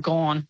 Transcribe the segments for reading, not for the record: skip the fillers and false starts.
gone.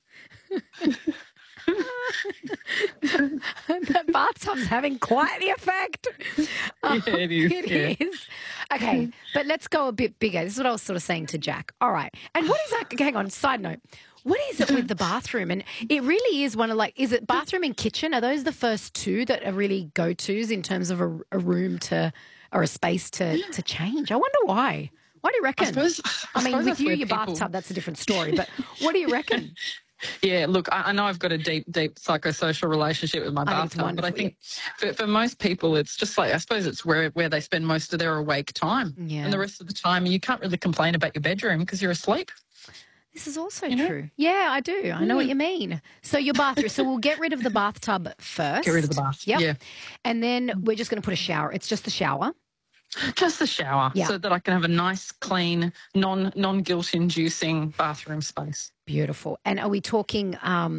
The bathtub's having quite the effect. Yeah, it is. It is. Okay, but let's go a bit bigger. This is what I was sort of saying to Jack. All right. And what is that? Hang on, side note. What is it with the bathroom? And it really is one of is it bathroom and kitchen? Are those the first two that are really go-tos in terms of a room or a space to change? I wonder why. Why do you reckon? I mean, with you, your bathtub, that's a different story. But what do you reckon? Yeah, look, I know I've got a deep psychosocial relationship with my bathtub, but I think for most people it's just I suppose it's where they spend most of their awake time. Yeah. And the rest of the time you can't really complain about your bedroom because you're asleep. This is also true. Yeah, I do. I know what you mean. So your bathroom. So we'll get rid of the bathtub first. Get rid of the bath. Yep. Yeah. And then we're just going to put a shower. It's just the shower. Just the shower, so that I can have a nice, clean, non-guilt-inducing bathroom space. Beautiful. And are we talking,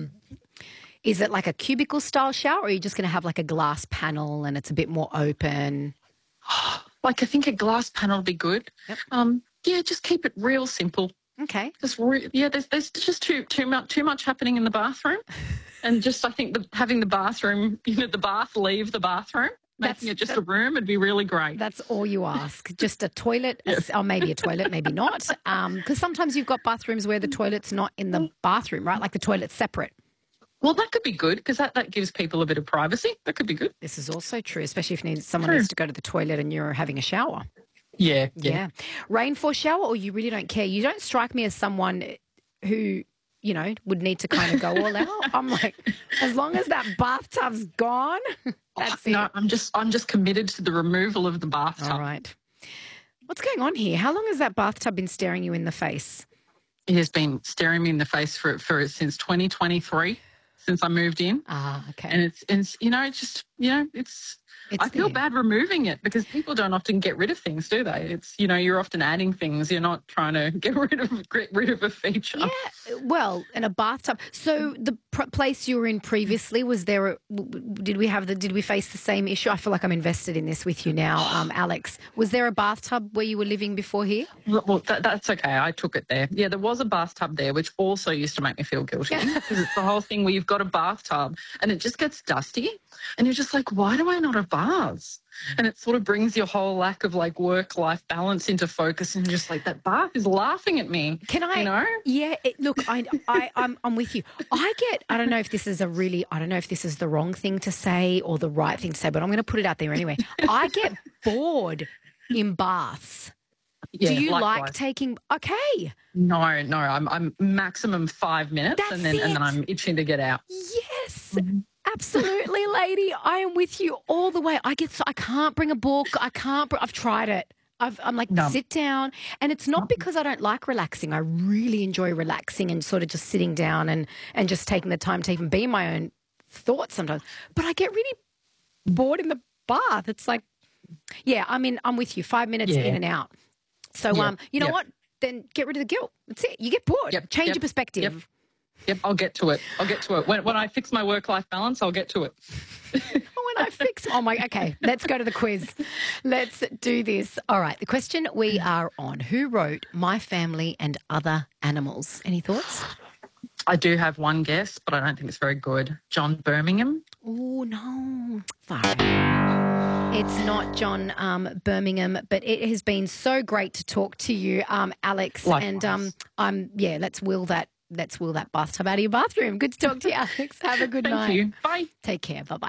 is it like a cubicle-style shower, or are you just going to have like a glass panel and it's a bit more open? I think a glass panel would be good. Yep. Just keep it real simple. Okay. There's just too much happening in the bathroom, and just I think having the bathroom, the bath leave the bathroom. Making it just a room would be really great. That's all you ask. Just a toilet, or maybe a toilet, maybe not. Because sometimes you've got bathrooms where the toilet's not in the bathroom, right? Like the toilet's separate. Well, that could be good because that gives people a bit of privacy. That could be good. This is also true, especially if someone needs to go to the toilet and you're having a shower. Yeah. Rainforest shower, or you really don't care? You don't strike me as someone who, would need to kind of go all out. I'm like, as long as that bathtub's gone, that's it. No, I'm just committed to the removal of the bathtub. All right. What's going on here? How long has that bathtub been staring you in the face? It has been staring me in the face for since 2023, since I moved in. Okay. And I feel bad removing it because people don't often get rid of things, do they? It's, you're often adding things. You're not trying to get rid of a feature. Yeah, well, in a bathtub. So the place you were in previously, did we face the same issue? I feel like I'm invested in this with you now, Alex. Was there a bathtub where you were living before here? Well, that's okay. I took it there. Yeah, there was a bathtub there, which also used to make me feel guilty because it's the whole thing where you've got a bathtub and it just gets dusty and you're just like, why do I not have baths? And it sort of brings your whole lack of work-life balance into focus, and you're just like, that bath is laughing at me. Can I? Yeah. Look, I'm with you. I don't know if this is the wrong thing to say or the right thing to say, but I'm going to put it out there anyway. I get bored in baths. Yeah, do you likewise. like taking? Okay. No. I'm maximum 5 minutes, and then I'm itching to get out. Yes. Mm-hmm. Absolutely, lady. I am with you all the way. I can't bring a book. I've tried it. I'm like, sit down. And it's not because I don't like relaxing. I really enjoy relaxing and sort of just sitting down and just taking the time to even be in my own thoughts sometimes. But I get really bored in the bath. It's like, I'm with you. 5 minutes in and out. So, you know what? Then get rid of the guilt. That's it. You get bored. Change your perspective. Yep, I'll get to it. When I fix my work-life balance, I'll get to it. Okay, let's go to the quiz. Let's do this. All right, the question we are on. Who wrote My Family and Other Animals? Any thoughts? I do have one guess, but I don't think it's very good. John Birmingham. Oh, no. Sorry. It's not John Birmingham, but it has been so great to talk to you, Alex. Likewise. And let's will that bathtub out of your bathroom. Good to talk to you, Alex. Have a good night. Thank you. Bye. Take care. Bye-bye.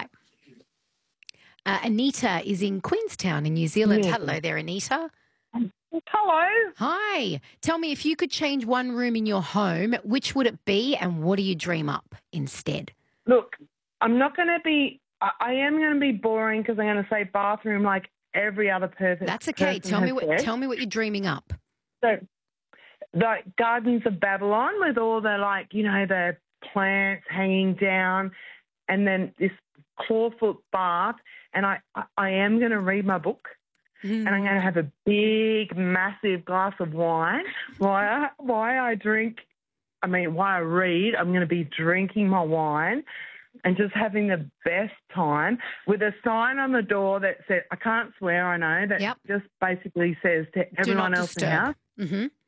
Anita is in Queenstown in New Zealand. Yeah. Hello there, Anita. Hello. Hi. Tell me, if you could change one room in your home, which would it be and what do you dream up instead? Look, I'm not going to be – I am going to be boring because I'm going to say bathroom like every other person. That's okay. Tell me what you're dreaming up. So – like Gardens of Babylon with all the the plants hanging down, and then this clawfoot bath. And I am going to read my book, and I'm going to have a big, massive glass of wine. Why I read, I'm going to be drinking my wine and just having the best time with a sign on the door that says, I can't swear, I know, that just basically says to everyone else in the house,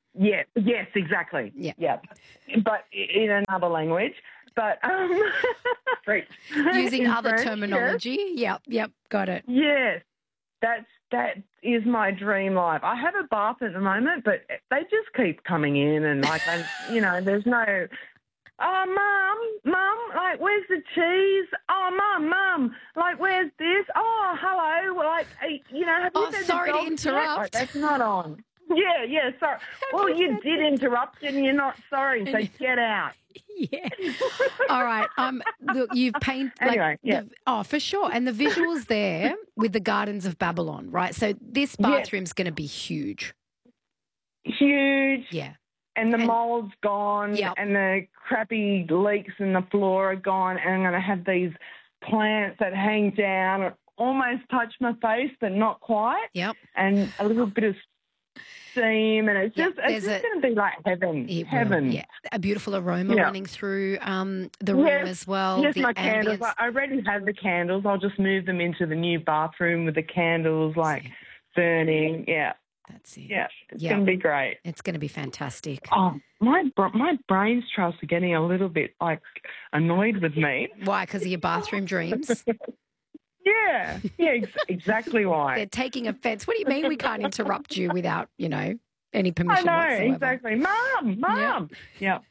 Yeah, yes, exactly. Yeah. But in another language. But French. Using in other French, terminology. Yep, got it. Yes, that is my dream life. I have a bath at the moment, but they just keep coming in and there's no. Oh, Mum, like, where's the cheese? Oh, Mum, like, where's this? Oh, hello, like, have you fed sorry the to dog interrupt. yet? Like, that's not on. Yeah, sorry. Well, you did interrupt and you're not sorry, so get out. Yeah. All right. Look, you've painted. Anyway, for sure. And the visuals there with the Gardens of Babylon, right? So this bathroom's going to be huge. Huge. Yeah. And the mold's gone, and the crappy leaks in the floor are gone, and I'm going to have these plants that hang down, almost touch my face, but not quite. Yep. And a little bit of steam, and it's just going to be like heaven. Heaven. Yeah. A beautiful aroma running through the room as well. Yes, the my ambience. candles. I already have the candles. I'll just move them into the new bathroom with the candles burning. Yeah. That's it. Yeah, it's going to be great. It's going to be fantastic. Oh, my brains trust are getting a little bit annoyed with me. Why? Because of your bathroom dreams? Yeah, exactly why. They're taking offence. What do you mean we can't interrupt you without, any permission I know, whatsoever? exactly. Mum. Yeah.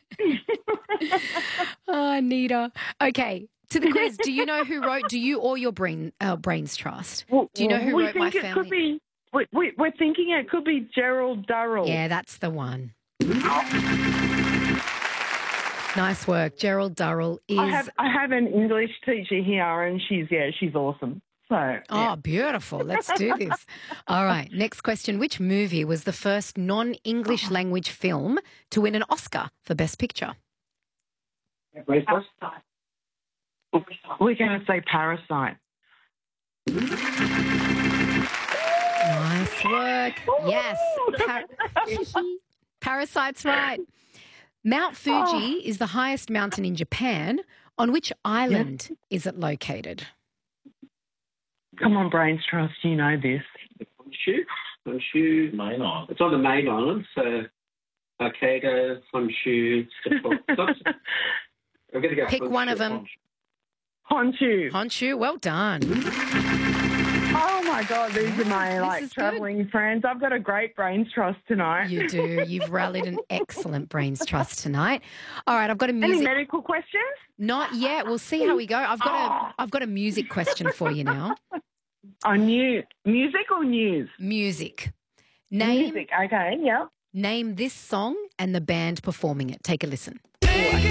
Oh, Anita. Okay, to the quiz. Do you know who wrote, do you or your brains trust? Do you know who wrote My Family? Could be, we're thinking it could be Gerald Durrell. Yeah, that's the one. Nice work. Gerald Durrell is... I have an English teacher here and she's awesome. So, Oh, beautiful. Let's do this. All right. Next question. Which movie was the first non-English language film to win an Oscar for Best Picture? Parasite. We're going to say Parasite. Nice work. Yes. Parasite's right. Mount Fuji is the highest mountain in Japan. On which island is it located? Come on, Brains Trust, you know this. Honshu, main island. It's on the main island, so Hokkaido, Honshu, Sapporo. I'm going to go Pick Honshu, one of them. Honshu. Honshu, well done. Oh, my God, these are my, travelling friends. I've got a great Brains Trust tonight. You do. You've rallied an excellent Brains Trust tonight. All right, I've got a music... Any medical questions? Not yet. We'll see how we go. I've got a music question for you now. Music or news? Music. Music, okay, yeah. Name this song and the band performing it. Take a listen.